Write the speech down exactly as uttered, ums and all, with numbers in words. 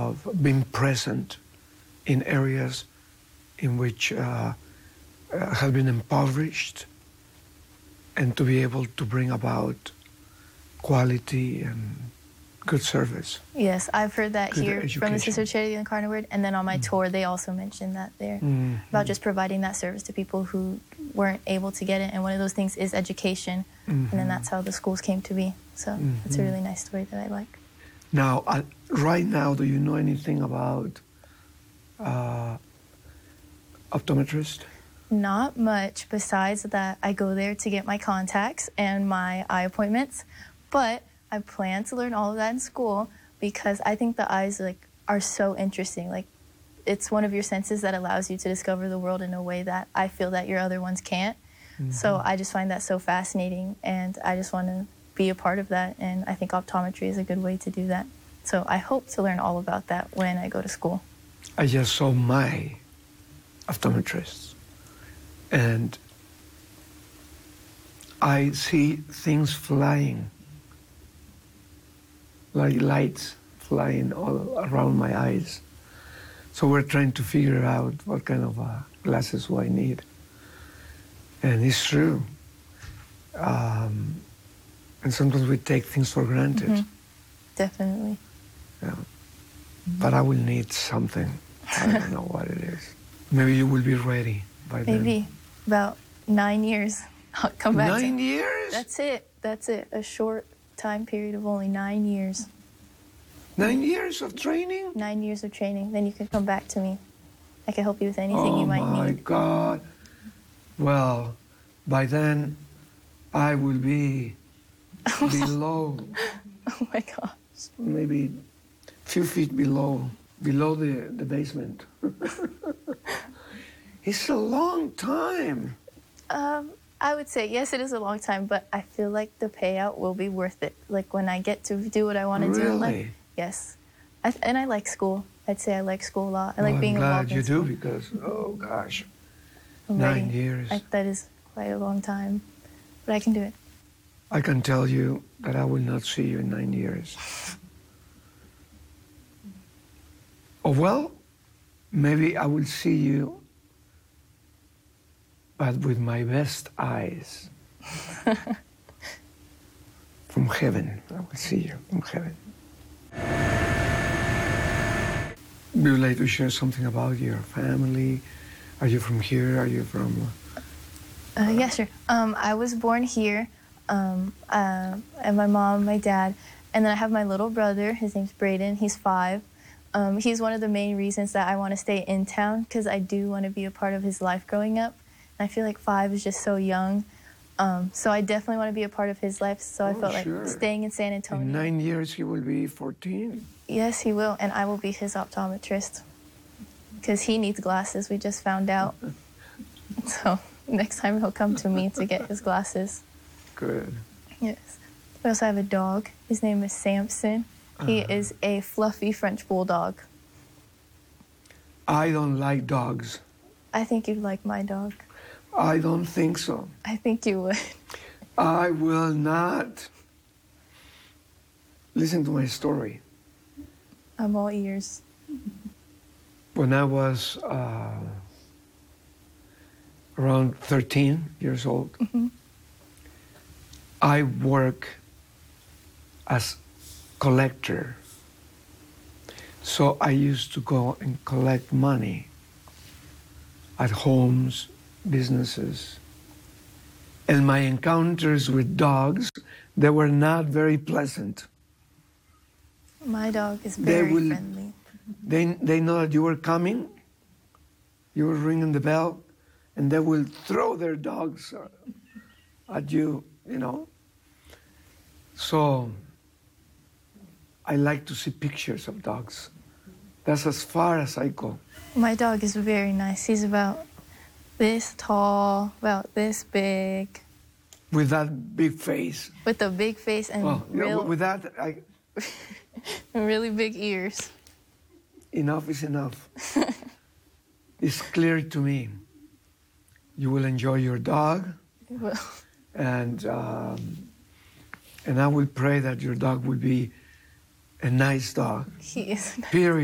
of being present in areas in which uh, uh, have been impoverished, and to be able to bring about quality and good service. Yes, I've heard that Good here education. from the Sister Charity Incarnate Word, and then on my mm. tour they also mentioned that there, mm. about just providing that service to people who weren't able to get it, and one of those things is education, mm-hmm. and then that's how the schools came to be. So mm-hmm. it's a really nice story that I like. Now, uh, right now, do you know anything about uh, optometrist? Not much, besides that I go there to get my contacts and my eye appointments, but I plan to learn all of that in school because I think the eyes like are so interesting. Like, it's one of your senses that allows you to discover the world in a way that I feel that your other ones can't. Mm-hmm. So I just find that so fascinating, and I just want to be a part of that, and I think optometry is a good way to do that. So I hope to learn all about that when I go to school. I just saw my optometrist, and I see things flying, like lights flying all around my eyes. So we're trying to figure out what kind of uh, glasses do I need. And it's true. Um, and sometimes we take things for granted. Mm-hmm. Definitely. Yeah. But I will need something. I don't know what it is. Maybe you will be ready by then. Maybe about nine years. I'll come back. Nine to... years? That's it. That's it. A short time period of only nine years. Nine years of training? Nine years of training. Then you can come back to me. I can help you with anything oh you might need. Oh my God. Well, by then I will be below. Oh my gosh. Maybe a few feet below, below the, the basement. It's a long time. Um, I would say, yes, it is a long time, but I feel like the payout will be worth it. Like when I get to do what I want to really? do in life. Yes. I, and I like school. I'd say I like school a lot. I like well, being I'm involved glad in school. you do because, oh gosh, I'm nine ready. years. I, that is quite a long time, but I can do it. I can tell you that I will not see you in nine years. Oh, well, maybe I will see you, but with my best eyes. From heaven, I will see you from heaven. Would you like to share something about your family? Are you from here? Are you from... Uh, yeah, sure. Um, I was born here, um, uh, and my mom, my dad, and then I have my little brother. His name's Braden. He's five. Um, he's one of the main reasons that I want to stay in town, because I do want to be a part of his life growing up. And I feel like five is just so young. Um, so I definitely want to be a part of his life. So I oh, felt sure. like staying in San Antonio. In nine years, he will be fourteen. Yes, he will. And I will be his optometrist, because he needs glasses. We just found out. So next time he'll come to me to get his glasses. Good. Yes. We also have a dog. His name is Samson. He uh-huh. is a fluffy French bulldog. I don't like dogs. I think you'd like my dog. I don't think so. I think you would. I will not. Listen to my story. I'm all ears. When I was uh, around thirteen years old, Mm-hmm. I work as collector. So I used to go and collect money at homes, businesses. And my encounters with dogs, they were not very pleasant. My dog is very they will, friendly. They, they know that you were coming, you were ringing the bell, and they will throw their dogs at you, you know. So I like to see pictures of dogs. That's as far as I go. My dog is very nice. He's about this tall, about this big. With that big face. With a big face and well, real, with that, I, really big ears. Enough is enough. It's clear to me. You will enjoy your dog. It will. And, um, and I will pray that your dog will be a nice dog. He is. Period.